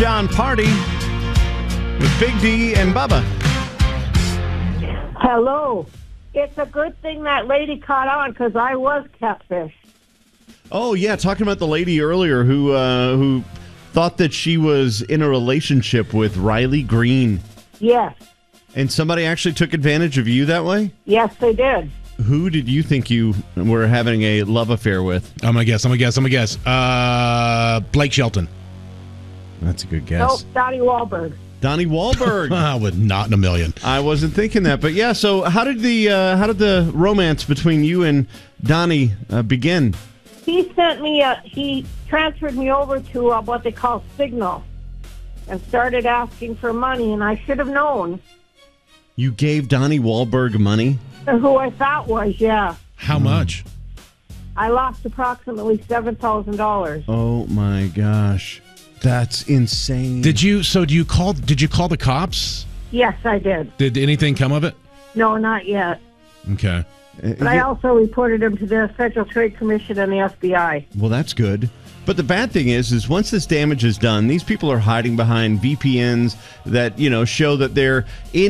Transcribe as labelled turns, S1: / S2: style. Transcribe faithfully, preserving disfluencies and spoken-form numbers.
S1: John Party with Big D and Bubba.
S2: Hello. It's a good thing that lady caught on because I was catfish.
S1: Oh, yeah, talking about the lady earlier who uh, who thought that she was in a relationship with Riley Green.
S2: Yes.
S1: And somebody actually took advantage of you that way?
S2: Yes, they did.
S1: Who did you think you were having a love affair with?
S3: I'm going to guess, I'm going to guess, I'm going to guess. Uh, Blake Shelton.
S1: That's a good guess.
S2: Nope, Donnie Wahlberg.
S1: Donnie Wahlberg.
S3: I would not in a million.
S1: I wasn't thinking that, but yeah. So how did the uh, how did the romance between you and Donnie uh, begin?
S2: He sent me a. He transferred me over to uh, what they call Signal, and started asking for money. And I should have known
S1: You gave Donnie Wahlberg money?
S2: who I thought was. Yeah,
S3: How much?
S2: I lost approximately seven thousand dollars.
S1: Oh my gosh, that's insane.
S3: Did you, so do you call, did you call the cops?
S2: Yes, I did.
S3: Did anything come of it?
S2: No, not yet.
S3: Okay.
S2: But I also reported him to the Federal Trade Commission and the F B I.
S1: Well, that's good. But the bad thing is, is once this damage is done, these people are hiding behind V P Ns that, you know, show that they're in